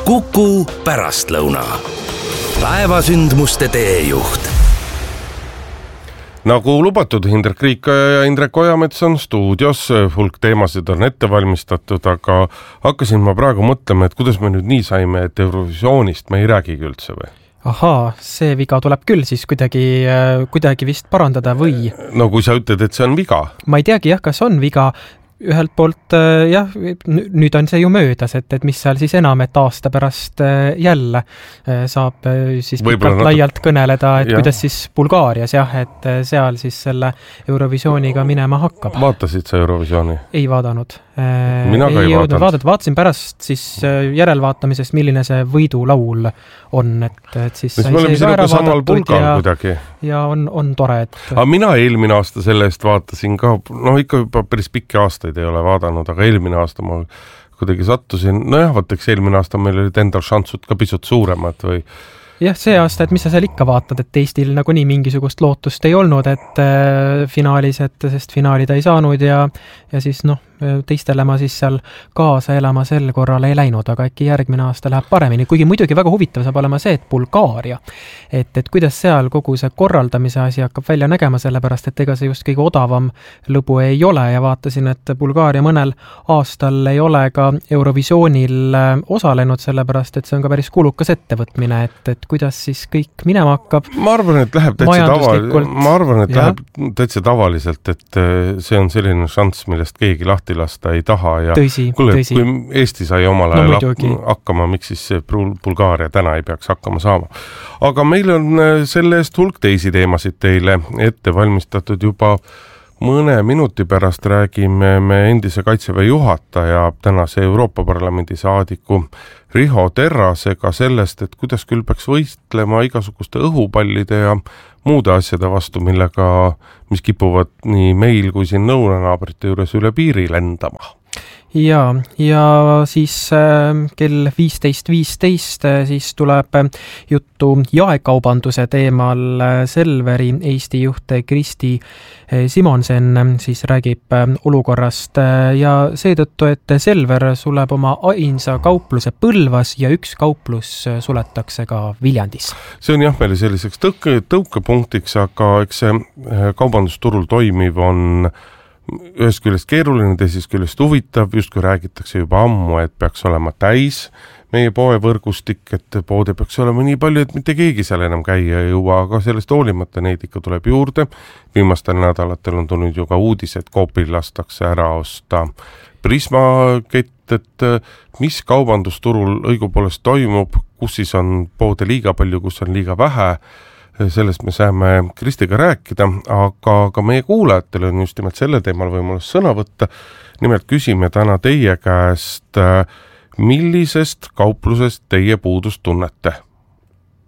Kuku pärastlõuna. Päevasündmuste teejuht. Nagu lubatud, Hindrek Riikoja ja Indrek Ojamets on stuudios, hulk teemasid on ette valmistatud, aga hakkasin ma praegu mõtlema, et kuidas me nüüd nii saime, et Eurovisioonist me ei räägigi üldse või? Ahaa, see viga tuleb küll siis kuidagi vist parandada või? No kui sa ütled, et see on viga. Ma ei teagi kas on viga. Ühelt poolt jah, nüüd on see ju möödas, et mis seal siis enam, et aasta pärast jälle saab siis pikalt laialt kõneleda, et kuidas siis Bulgaarias et seal siis selle Eurovisiooniga minema hakkab. Vaatasid sa Eurovisiooni? Ei vaadanud. Mina ka ei vaadanud. Vaatasin pärast siis järelvaatamisest, milline see võidulaul on, et siis me oleme sinuga samal pulgal kuidagi. Ja on tore, et... Aga mina eelmine aasta selle eest vaatasin ka, ikka juba päris pikki aastaid ei ole vaadanud, aga eelmine aasta ma kuidagi sattusin, vaataks eelmine aasta meil olid endal šansud ka pisut suuremad või... Jah, see aasta, et mis sa seal ikka vaatad, et Eestil nagu nii mingisugust lootust ei olnud, et finaalis, sest finaali ta ei saanud ja siis teistele ma siis seal kaasa elama sel korral ei läinud, aga äkki järgmine aasta läheb paremini, kuigi muidugi väga huvitav saab olema see, et Bulgaaria, et kuidas seal kogu see korraldamise asi hakkab välja nägema, sellepärast, et ega see just kõige odavam lõbu ei ole ja vaatasin, et Bulgaaria mõnel aastal ei ole ka Eurovisioonil osalenud, sellepärast, et see on ka päris kulukas ettevõtmine, et kuidas siis kõik minema hakkab. Ma arvan, et läheb täitsa tavaliselt, et see on selline šanss, millest keegi lahti lasta ei taha ja tõsi. Kui Eesti sai omal ajal hakkama, miks siis Bulgaaria täna ei peaks hakkama saama. Aga meil on selle eest hulk teisi teemasid teile ette valmistatud juba mõne minuti pärast räägime me endise Kaitseväe juhataja, tänase Euroopa Parlamendi saadiku Riho Terrasega sellest, et kuidas küll peaks võistlema igasuguste õhupallide ja muude asjade vastu, mis kipuvad nii meil kui siin lõunanaabrite juures üle piiri lendama. Ja siis kell 15.15 siis tuleb juttu jaekaubanduse teemal. Selveri Eesti juht Kristi Simonsen siis räägib olukorrast ja seetõttu, et Selver suleb oma ainsa kaupluse Põlvas ja üks kauplus suletakse ka Viljandis. See on jah meile selliseks tõukepunktiks, aga eks see kaubandusturul toimiv on ühest küljest keeruline, teisest küljest huvitav, just kui räägitakse juba ammu, et peaks olema täis meie poevõrgustik, et poode peaks olema nii palju, et mitte keegi seal enam käia ei jõua, aga sellest hoolimata neid ikka tuleb juurde. Viimastel nädalatel on tulnud ju ka uudis, et Coopil lastakse ära osta Prismakett, et mis kaubandusturul õigupoolest toimub, kus siis on poode liiga palju, kus on liiga vähe. Sellest me saame Kristiga rääkida, aga ka meie kuulajatel on just nimelt selle teemal võimalus sõna võtta. Nimelt küsime täna teie käest, millisest kauplusest teie puudust tunnete?